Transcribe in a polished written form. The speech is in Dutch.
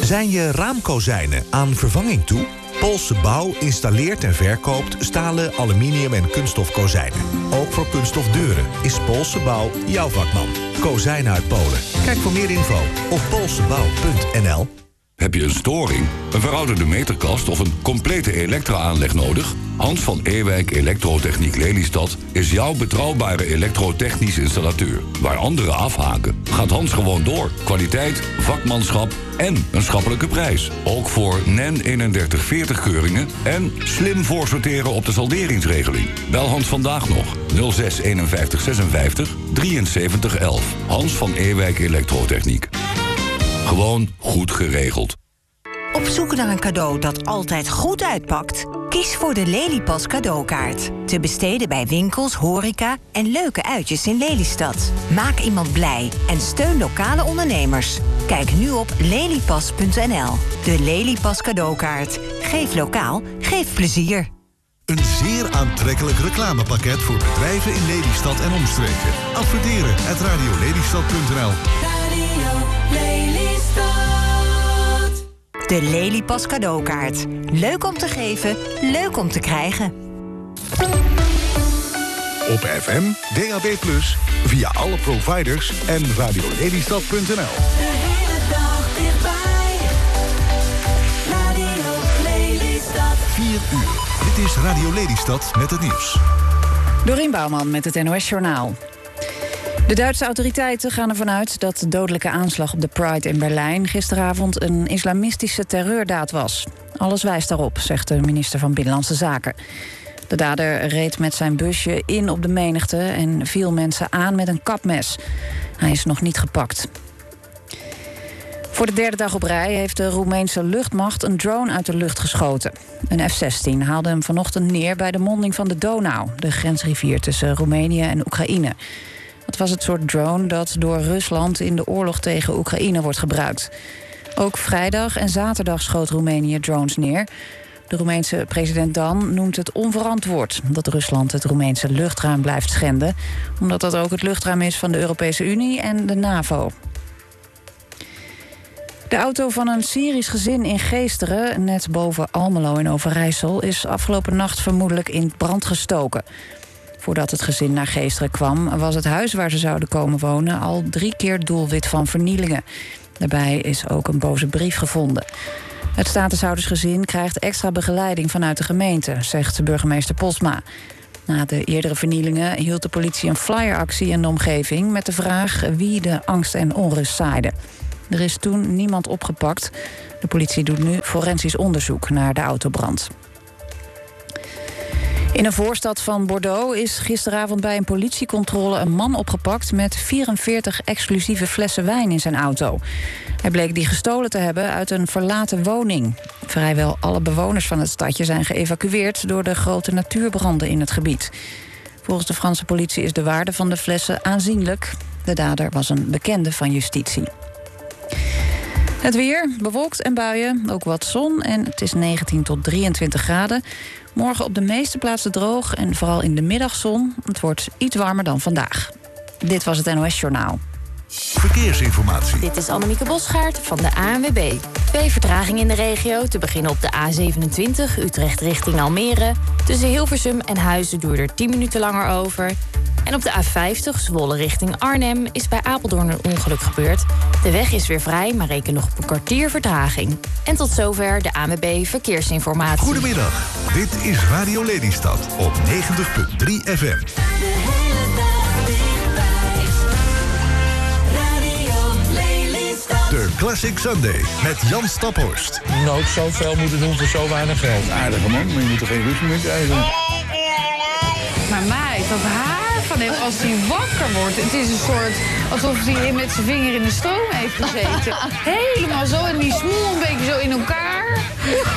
Zijn je raamkozijnen aan vervanging toe? Poolse Bouw installeert en verkoopt stalen, aluminium en kunststof kozijnen. Ook voor kunststof deuren is Poolse Bouw jouw vakman. Kozijnen uit Polen. Kijk voor meer info op poolsebouw.nl. Heb je een storing, een verouderde meterkast of een complete elektra-aanleg nodig? Hans van Ewijk Elektrotechniek Lelystad is jouw betrouwbare elektrotechnisch installateur. Waar anderen afhaken, gaat Hans gewoon door. Kwaliteit, vakmanschap en een schappelijke prijs. Ook voor NEN 3140 keuringen en slim voorsorteren op de salderingsregeling. Bel Hans vandaag nog 06 51 56 73 11. Hans van Ewijk Elektrotechniek. Gewoon goed geregeld. Op zoek naar een cadeau dat altijd goed uitpakt? Kies voor de Lelypas cadeaukaart. Te besteden bij winkels, horeca en leuke uitjes in Lelystad. Maak iemand blij en steun lokale ondernemers. Kijk nu op lelypas.nl. De Lelypas cadeaukaart. Geef lokaal, geef plezier. Een zeer aantrekkelijk reclamepakket voor bedrijven in Lelystad en omstreken. Adverteren @radiolelystad.nl. De Lelypas cadeaukaart. Leuk om te geven, leuk om te krijgen. Op FM, DAB+, via alle providers en radiolelystad.nl. De hele dag dichtbij. Radio Lelystad. 4 uur. Dit is Radio Lelystad met het nieuws. Dorien Bouwman met het NOS Journaal. De Duitse autoriteiten gaan ervan uit dat de dodelijke aanslag op de Pride in Berlijn gisteravond een islamistische terreurdaad was. Alles wijst daarop, zegt de minister van Binnenlandse Zaken. De dader reed met zijn busje in op de menigte en viel mensen aan met een kapmes. Hij is nog niet gepakt. Voor de derde dag op rij heeft de Roemeense luchtmacht een drone uit de lucht geschoten. Een F-16 haalde hem vanochtend neer bij de monding van de Donau, de grensrivier tussen Roemenië en Oekraïne. Het was het soort drone dat door Rusland in de oorlog tegen Oekraïne wordt gebruikt. Ook vrijdag en zaterdag schoot Roemenië drones neer. De Roemeense president Dan noemt het onverantwoord dat Rusland het Roemeense luchtruim blijft schenden, omdat dat ook het luchtruim is van de Europese Unie en de NAVO. De auto van een Syrisch gezin in Geesteren, net boven Almelo in Overijssel, is afgelopen nacht vermoedelijk in brand gestoken. Voordat het gezin naar Geesteren kwam, was het huis waar ze zouden komen wonen al 3 keer doelwit van vernielingen. Daarbij is ook een boze brief gevonden. Het statushoudersgezin krijgt extra begeleiding vanuit de gemeente, zegt burgemeester Posma. Na de eerdere vernielingen hield de politie een flyeractie in de omgeving met de vraag wie de angst en onrust zaaide. Er is toen niemand opgepakt. De politie doet nu forensisch onderzoek naar de autobrand. In een voorstad van Bordeaux is gisteravond bij een politiecontrole een man opgepakt met 44 exclusieve flessen wijn in zijn auto. Hij bleek die gestolen te hebben uit een verlaten woning. Vrijwel alle bewoners van het stadje zijn geëvacueerd door de grote natuurbranden in het gebied. Volgens de Franse politie is de waarde van de flessen aanzienlijk. De dader was een bekende van justitie. Het weer, bewolkt en buien, ook wat zon en het is 19 tot 23 graden. Morgen op de meeste plaatsen droog en vooral in de middagzon. Het wordt iets warmer dan vandaag. Dit was het NOS Journaal. Verkeersinformatie. Dit is Annemieke Bosgaard van de ANWB. 2 vertragingen in de regio. Te beginnen op de A27, Utrecht richting Almere. Tussen Hilversum en Huizen duurde er 10 minuten langer over. En op de A50, Zwolle richting Arnhem, is bij Apeldoorn een ongeluk gebeurd. De weg is weer vrij, maar reken nog op een kwartier vertraging. En tot zover de ANWB Verkeersinformatie. Goedemiddag, dit is Radio Lelystad op 90.3 FM. De Classic Sunday met Jan Staphorst. Nooit zoveel moeten doen voor zo weinig geld. Aardige man, maar je moet er geen ruzie mee krijgen. Maar meid, dat haar van hem als hij wakker wordt. Het is een soort alsof hij met zijn vinger in de stroom heeft gezeten. Helemaal zo en die smoel een beetje zo in elkaar.